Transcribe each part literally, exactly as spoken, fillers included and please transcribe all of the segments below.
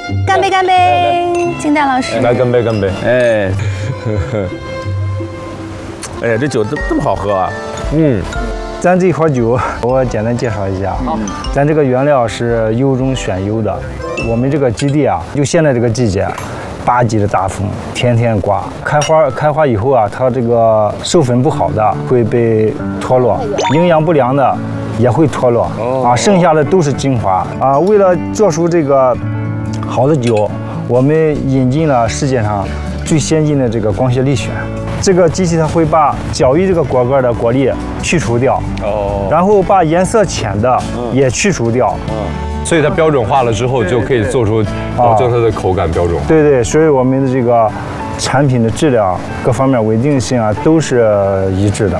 干杯干杯！金蛋老师， 来干杯干杯！哎，哎呀，这酒这这么好喝啊！ 嗯。 咱这款酒，我简单介绍一下。好，咱这个原料是优中选优的。我们这个基地啊，就现在这个季节，八级的大风，天天刮。开花开花以后啊，它这个授粉不好的会被脱落，营养不良的也会脱落。啊，剩下的都是精华。啊，为了做出这个好的酒，我们引进了世界上最先进的这个光学力选。 这个机器它会把角域这个果干的果粒去除掉，哦，然后把颜色浅的也去除掉， 嗯，所以它标准化了之后就可以做出保证它的口感标准化。 对对，所以我们的这个产品的质量各方面稳定性啊都是一致的。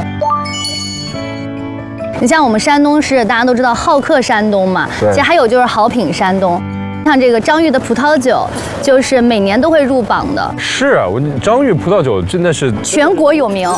你像我们山东是大家都知道好客山东嘛，其实还有就是好品山东。 像这个张裕的葡萄酒，就是每年都会入榜的。 是啊，我张裕葡萄酒真的是全国有名。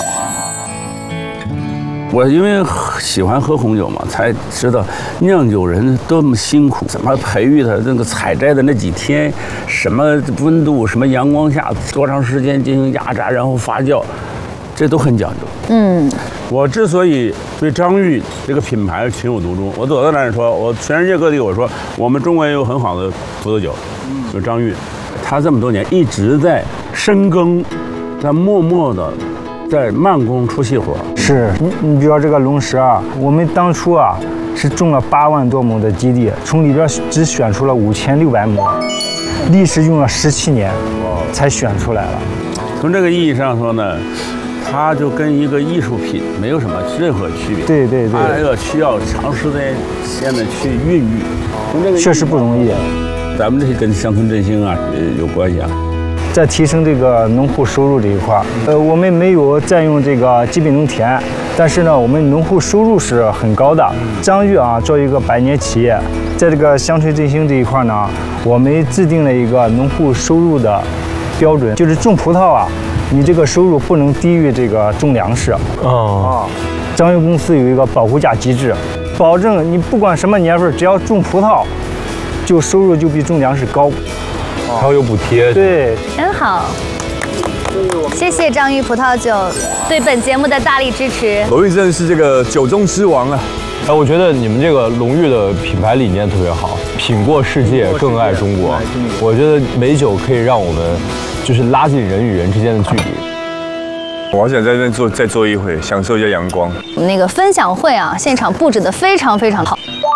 我因为喜欢喝红酒嘛，才知道酿酒人多么辛苦，怎么培育它，那个采摘的那几天，什么温度，什么阳光下，多长时间进行压榨，然后发酵，这都很讲究。嗯，我之所以对张裕这个品牌情有独钟，我走到那儿说，我全世界各地我说，我们中国也有很好的葡萄酒，有张裕，他这么多年一直在深耕，在默默的。 在慢工出细活， 是你你比如说这个龙石啊，我们当初啊是种了八万多亩的基地，从里边只选出了五千六百亩，历时用了十七年才选出来了。 从这个意义上说呢，它就跟一个艺术品没有什么任何区别。 对对对， 它要需要长时间的去孕育，从这个确实不容易。 咱们这些跟乡村振兴啊有关系啊。 在提升这个农户收入这一块，呃，我们没有占用这个基本农田，但是呢，我们农户收入是很高的。张裕啊，作为一个百年企业，在这个乡村振兴这一块呢，我们制定了一个农户收入的标准，就是种葡萄啊，你这个收入不能低于这个种粮食。哦，啊，张裕公司有一个保护价机制，保证你不管什么年份，只要种葡萄，就收入就比种粮食高。 还有补贴， 对， 真好。谢谢张裕葡萄酒对本节目的大力支持。 龙裕真的是这个酒中之王啊！ 哎，我觉得你们这个龙裕的品牌理念特别好，品过世界，更爱中国。我觉得美酒可以让我们就是拉近人与人之间的距离。 我好想在这边坐再坐一会，享受一下阳光。 我们那个分享会啊，现场布置的非常非常好。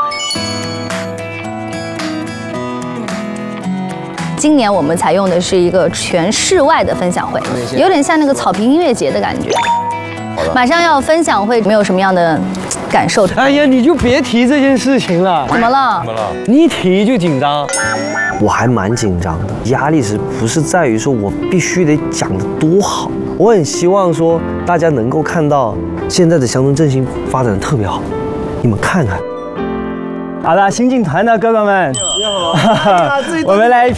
今年我们采用的是一个全室外的分享会，有点像那个草坪音乐节的感觉。马上要分享会，没有什么样的感受？ 哎呀，你就别提这件事情了。 怎么了？ 怎么了？ 你一提就紧张。 我还蛮紧张的，压力是不是在于说我必须得讲得多好？我很希望说大家能够看到现在的乡村振兴发展的特别好，你们看看。 好了，新进团的哥哥们，你好，我们来。